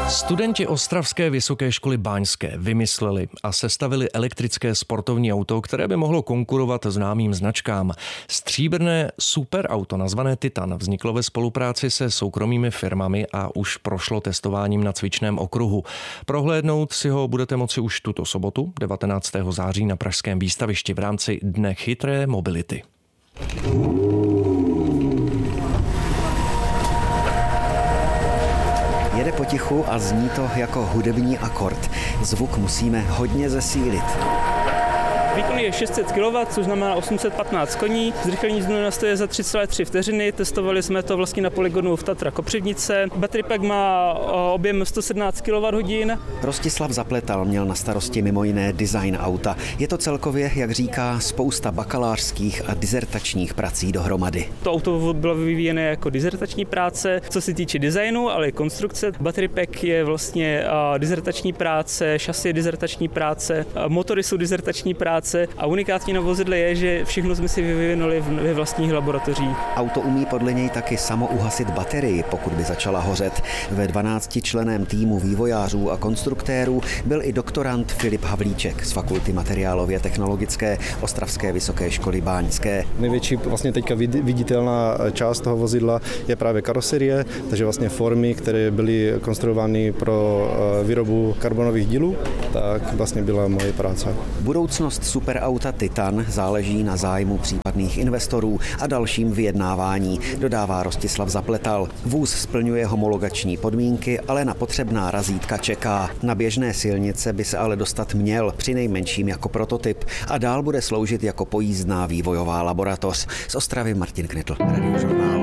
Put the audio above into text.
Studenti Ostravské vysoké školy báňské vymysleli a sestavili elektrické sportovní auto, které by mohlo konkurovat známým značkám. Stříbrné superauto nazvané Titan vzniklo ve spolupráci se soukromými firmami a už prošlo testováním na cvičném okruhu. Prohlédnout si ho budete moci už tuto sobotu, 19. září na pražském výstavišti v rámci Dne chytré mobility. Jede potichu a zní to jako hudební akord. Zvuk musíme hodně zesílit. Výkon je 600 kW, což znamená 815 koní. Zrychlení z 0 na 100 je za 3,3 vteřiny. Testovali jsme to vlastně na polygonu v Tatra Kopřivnice. Battery pack má objem 117 kWh. Rostislav Zapletal měl na starosti mimo jiné design auta. Je to celkově, jak říká, spousta bakalářských a dizertačních prací dohromady. To auto bylo vyvíjené jako dizertační práce, co se týče designu, ale i konstrukce. Battery pack je vlastně dizertační práce, šasy je dizertační práce, motory jsou dizertační práce. A unikátní na vozidle je, že všechno jsme si vyvinuli ve vlastních laboratořích. Auto umí podle něj taky samo uhasit baterii, pokud by začala hořet. Ve 12členném týmu vývojářů a konstruktérů byl i doktorand Filip Havlíček z Fakulty materiálově technologické Ostravské vysoké školy báňské. Největší vlastně teďka viditelná část toho vozidla je právě karoserie, takže vlastně formy, které byly konstruovány pro výrobu karbonových dílů, tak vlastně byla moje práce. Budoucnost superauta Titan záleží na zájmu případných investorů a dalším vyjednávání, dodává Rostislav Zapletal. Vůz splňuje homologační podmínky, ale na potřebná razítka čeká. Na běžné silnice by se ale dostat měl, přinejmenším jako prototyp, a dál bude sloužit jako pojízdná vývojová laboratoř. Z Ostravy Martin Knitl, Radiožurnál.